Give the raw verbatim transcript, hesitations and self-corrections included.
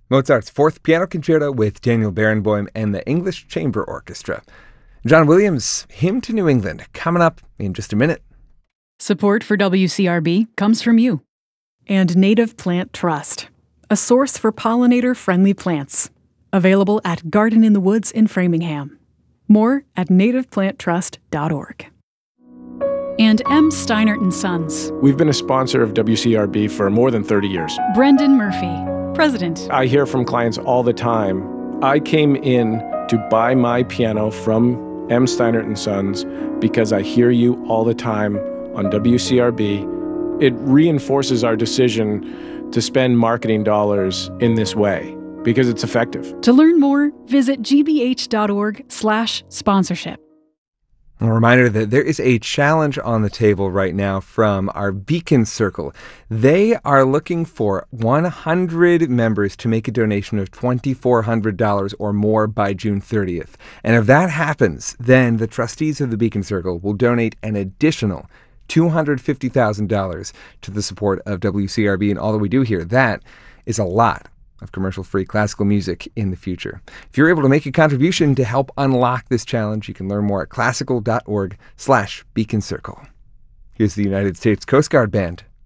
Mozart's Fourth Piano Concerto with Daniel Barenboim and the English Chamber Orchestra. John Williams' Hymn to New England, coming up in just a minute. Support for W C R B comes from you. And Native Plant Trust, a source for pollinator-friendly plants. Available at Garden in the Woods in Framingham. More at native plant trust dot org. And M. Steinert and Sons. We've been a sponsor of W C R B for more than thirty years. Brendan Murphy, President. I hear from clients all the time, I came in to buy my piano from M. Steinert and Sons because I hear you all the time on W C R B. It reinforces our decision to spend marketing dollars in this way because it's effective. To learn more, visit g b h dot org slash sponsorship. A reminder that there is a challenge on the table right now from our Beacon Circle. They are looking for one hundred members to make a donation of two thousand four hundred dollars or more by June thirtieth. And if that happens, then the trustees of the Beacon Circle will donate an additional two hundred fifty thousand dollars to the support of W C R B and all that we do here. That is a lot of commercial-free classical music in the future. If you're able to make a contribution to help unlock this challenge, you can learn more at classical dot org slash beacon circle. Here's the United States Coast Guard Band